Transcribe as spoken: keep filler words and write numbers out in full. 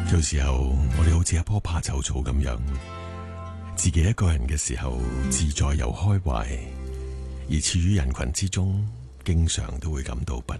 有時候我哋好似一棵怕醜草咁樣，自己一個人嘅時候自在又開懷，而處於人群之中，經常都會感到不